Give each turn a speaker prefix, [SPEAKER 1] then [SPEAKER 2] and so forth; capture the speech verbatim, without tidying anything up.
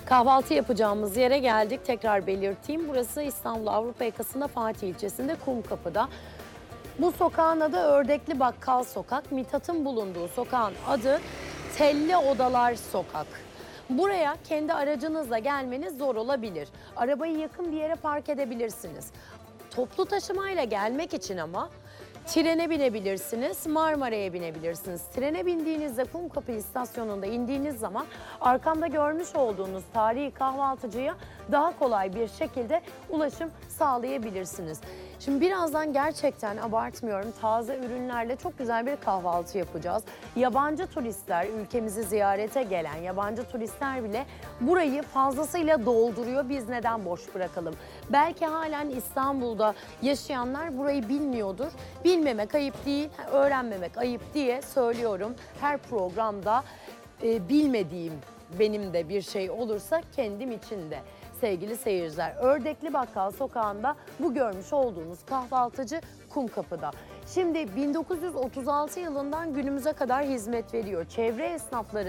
[SPEAKER 1] Kahvaltı yapacağımız yere geldik. Tekrar belirteyim. Burası İstanbul Avrupa Yakası'nda Fatih ilçesinde Kumkapı'da. Bu sokağın adı Ördekli Bakkal Sokak. Mithat'ın bulunduğu sokağın adı Telli Odalar Sokak. Buraya kendi aracınızla gelmeniz zor olabilir. Arabayı yakın bir yere park edebilirsiniz. Toplu taşımayla gelmek için ama trene binebilirsiniz, Marmara'ya binebilirsiniz. Trene bindiğinizde Kumkapı istasyonunda indiğiniz zaman arkamda görmüş olduğunuz tarihi kahvaltıcıya daha kolay bir şekilde ulaşım sağlayabilirsiniz. Şimdi birazdan gerçekten abartmıyorum, taze ürünlerle çok güzel bir kahvaltı yapacağız. Yabancı turistler, ülkemizi ziyarete gelen yabancı turistler bile burayı fazlasıyla dolduruyor. Biz neden boş bırakalım? Belki halen İstanbul'da yaşayanlar burayı bilmiyordur. Bilmemek ayıp değil, öğrenmemek ayıp diye söylüyorum. Her programda e, bilmediğim benim de bir şey olursa kendim için de. Sevgili seyirciler, Ördekli Bakkal Sokağı'nda bu görmüş olduğunuz kahvaltıcı Kumkapı'da. Şimdi bin dokuz yüz otuz altı yılından günümüze kadar hizmet veriyor. Çevre esnafları